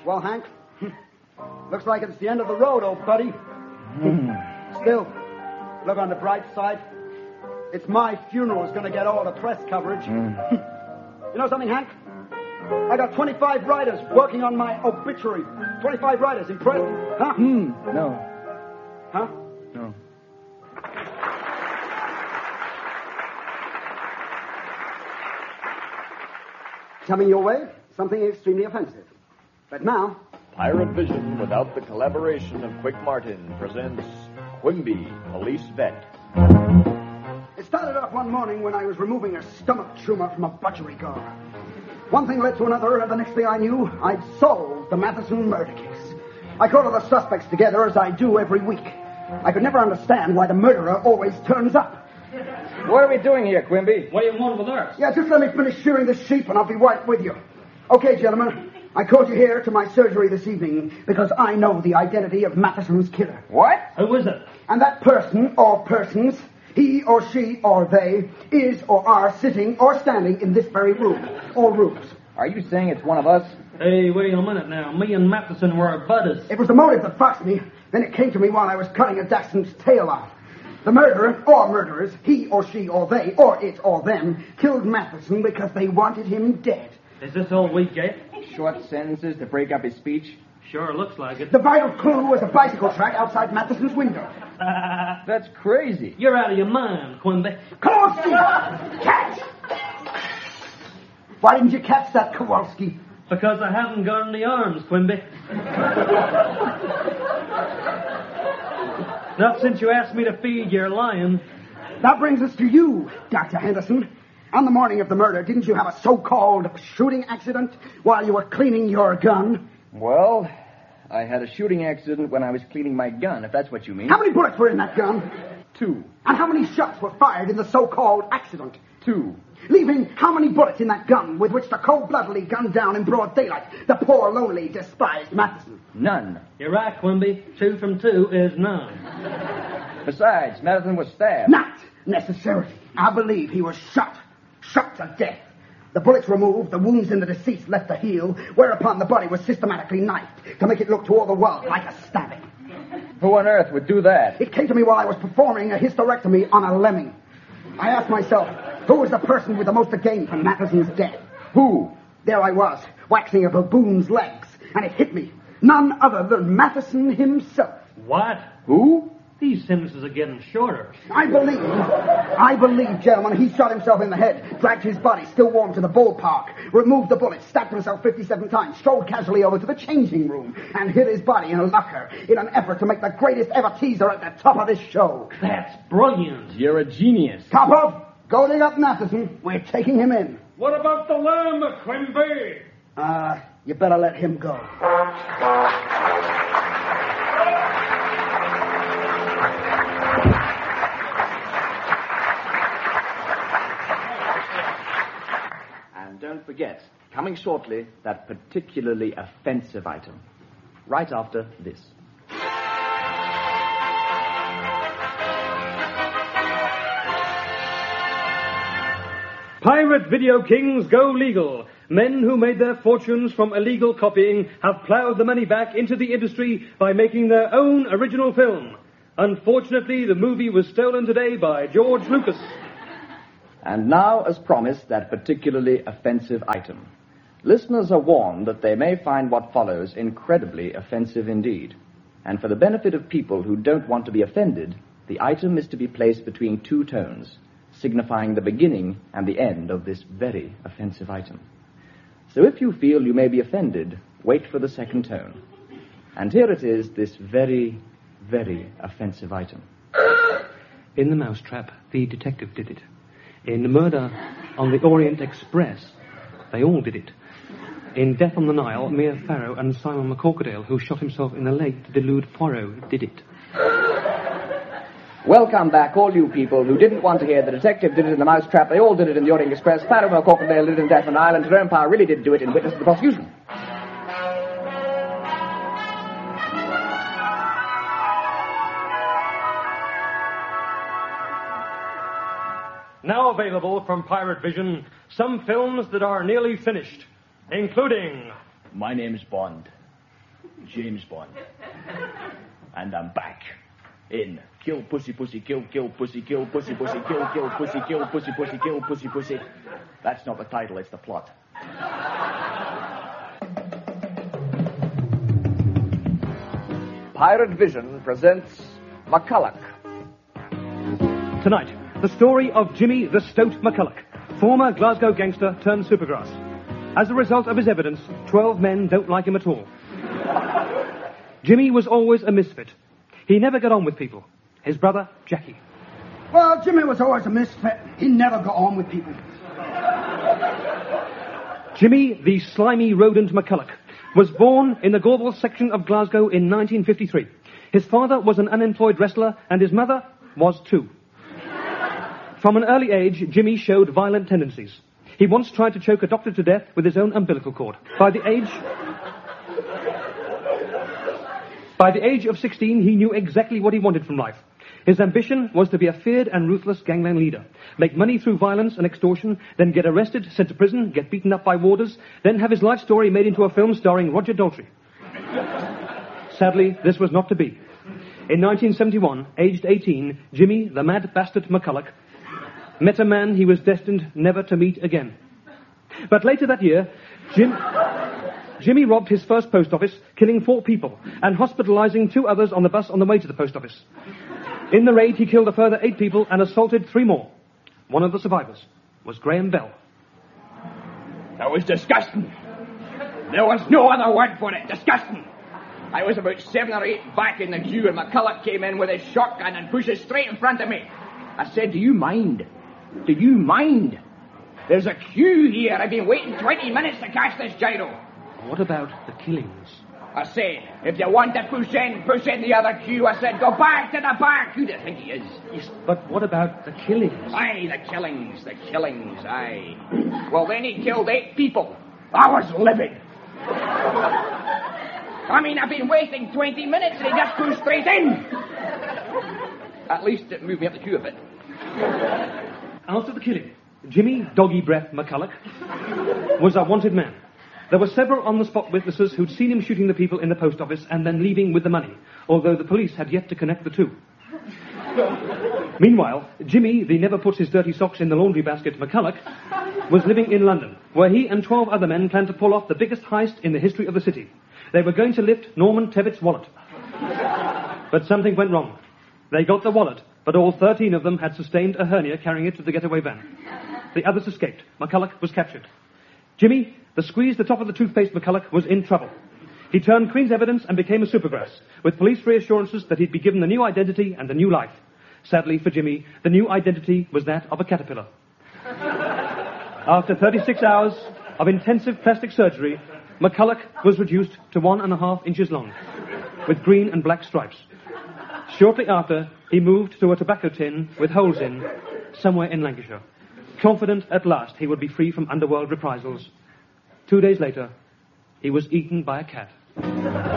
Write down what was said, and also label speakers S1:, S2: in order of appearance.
S1: Well, Hank, looks like it's the end of the road, old buddy. Still, look on the bright side. It's my funeral is going to get all the press coverage. You know something, Hank? I got 25 writers working on my obituary. 25 writers. Impressed? Huh?
S2: No.
S1: Huh?
S2: No.
S1: Coming your way, something extremely offensive. But now...
S3: Pirate Vision, without the collaboration of Quick Martin, presents Quimby, Police Vet.
S1: It started off one morning when I was removing a stomach tumor from a butchery car. One thing led to another, and the next thing I knew, I'd solved the Matheson murder case. I called all the suspects together, as I do every week. I could never understand why the murderer always turns up.
S2: What are we doing here, Quimby?
S4: What do you want with us?
S1: Yeah, just let me finish shearing the sheep, and I'll be right with you. Okay, gentlemen, I called you here to my surgery this evening because I know the identity of Matheson's killer.
S2: What?
S4: Who is it?
S1: And that person, or persons, he or she or they, is or are sitting or standing in this very room, or rooms.
S2: Are you saying it's one of us?
S4: Hey, wait a minute now. Me and Matheson were buddies.
S1: It was the motive that foxed me. Then it came to me while I was cutting a Dachshund's tail off. The murderer, or murderers, he or she or they, or it or them, killed Matheson because they wanted him dead.
S4: Is this all we get?
S2: Short sentences to break up his speech?
S4: Sure looks like it.
S1: The vital clue was a bicycle track outside Matheson's window.
S2: That's crazy.
S4: You're out of your mind, Quimby.
S1: Kowalski! Catch! Why didn't you catch that, Kowalski?
S4: Because I haven't got any arms, Quimby. Not since you asked me to feed your lion.
S1: That brings us to you, Dr. Henderson. On the morning of the murder, didn't you have a so-called shooting accident while you were cleaning your gun?
S2: Well, I had a shooting accident when I was cleaning my gun, if that's what you mean.
S1: How many bullets were in that gun?
S2: 2.
S1: And how many shots were fired in the so-called accident?
S2: 2.
S1: Leaving how many bullets in that gun with which to cold-bloodedly gun down in broad daylight the poor, lonely, despised Matheson?
S2: None.
S4: You're right, Quimby. 2 from 2 is none.
S2: Besides, Matheson was stabbed.
S1: Not necessarily. I believe he was shot to death. The bullets removed, the wounds in the deceased left to heal, whereupon the body was systematically knifed to make it look to all the world like a stabbing.
S2: Who on earth would do that?
S1: It came to me while I was performing a hysterectomy on a lemming. I asked myself, who was the person with the most to gain from Matheson's death?
S2: Who?
S1: There I was, waxing a baboon's legs, and it hit me. None other than Matheson himself.
S4: What?
S2: Who?
S4: These sentences are getting shorter.
S1: I believe, gentlemen, he shot himself in the head, dragged his body, still warm, to the ballpark, removed the bullet, stabbed himself 57 times, strolled casually over to the changing room, and hid his body in a locker in an effort to make the greatest ever teaser at the top of this show.
S4: That's brilliant.
S2: You're a genius.
S1: Copper, go dig up Matheson. We're taking him in.
S4: What about the lamb, Quimby?
S1: You better let him go.
S5: Don't forget, coming shortly, that particularly offensive item. Right after this.
S4: Pirate video kings go legal. Men who made their fortunes from illegal copying have plowed the money back into the industry by making their own original film. Unfortunately, the movie was stolen today by George Lucas.
S5: And now, as promised, that particularly offensive item. Listeners are warned that they may find what follows incredibly offensive indeed. And for the benefit of people who don't want to be offended, the item is to be placed between 2 tones, signifying the beginning and the end of this very offensive item. So if you feel you may be offended, wait for the second tone. And here it is, this very, very offensive item.
S4: In The Mousetrap, the detective did it. In The Murder on the Orient Express, they all did it. In Death on the Nile, Mia Farrow and Simon McCorquodale, who shot himself in the leg to delude Poirot, did it.
S5: Welcome back, all you people who didn't want to hear the detective did it in The Mousetrap. They all did it in the Orient Express. Farrow and McCorquodale did it in Death on the Nile, and Jerome Power really did do it in Witness to the Prosecution.
S4: Now available from Pirate Vision, some films that are nearly finished, including...
S3: My name's Bond. James Bond. And I'm back. In kill pussy pussy, kill pussy, kill pussy pussy, kill pussy, kill pussy pussy, kill pussy pussy. That's not the title, it's the plot.
S2: Pirate Vision presents McCulloch.
S4: Tonight, the story of Jimmy the Stoat McCulloch, former Glasgow gangster turned supergrass. As a result of his evidence, 12 men don't like him at all. Jimmy was always a misfit. He never got on with people. His brother, Jackie.
S1: Well, Jimmy was always a misfit. He never got on with people.
S4: Jimmy the Slimy Rodent McCulloch was born in the Gorval section of Glasgow in 1953. His father was an unemployed wrestler and his mother was too. From an early age, Jimmy showed violent tendencies. He once tried to choke a doctor to death with his own umbilical cord. By the age of 16, he knew exactly what he wanted from life. His ambition was to be a feared and ruthless gangland leader, make money through violence and extortion, then get arrested, sent to prison, get beaten up by warders, then have his life story made into a film starring Roger Daltrey. Sadly, this was not to be. In 1971, aged 18, Jimmy, the mad bastard McCulloch, met a man he was destined never to meet again. But later that year, Jimmy robbed his first post office, killing 4 people, and hospitalizing 2 others on the bus on the way to the post office. In the raid, he killed a further 8 people and assaulted 3 more. One of the survivors was Graham Bell.
S2: That was disgusting. There was no other word for it. Disgusting. I was about 7 or 8 back in the queue and McCulloch came in with his shotgun and pushed it straight in front of me. I said, do you mind? Do you mind? There's a queue here. I've been waiting 20 minutes to catch this gyro.
S4: What about the killings?
S2: I said, if you want to push in the other queue. I said, go back to the back. Who do you think he is?
S4: Yes, but what about the killings?
S2: Aye, the killings, aye. Well, then he killed 8 people. I was livid. I mean, I've been waiting 20 minutes and he just goes straight in. At least it moved me up the queue a bit.
S4: After the killing, Jimmy Doggy Breath McCulloch was a wanted man. There were several on-the-spot witnesses who'd seen him shooting the people in the post office and then leaving with the money, although the police had yet to connect the two. Meanwhile, Jimmy, the never-puts-his-dirty-socks-in-the-laundry-basket McCulloch, was living in London, where he and 12 other men planned to pull off the biggest heist in the history of the city. They were going to lift Norman Tebbit's wallet. But something went wrong. They got the wallet, but all 13 of them had sustained a hernia carrying it to the getaway van. The others escaped. McCulloch was captured. Jimmy, the squeeze the top of the toothpaste McCulloch, was in trouble. He turned Queen's evidence and became a supergrass, with police reassurances that he'd be given a new identity and a new life. Sadly for Jimmy, the new identity was that of a caterpillar. After 36 hours of intensive plastic surgery, McCulloch was reduced to 1.5 inches long, with green and black stripes. Shortly after, he moved to a tobacco tin with holes in, somewhere in Lancashire, confident at last he would be free from underworld reprisals. 2 days later, he was eaten by a cat.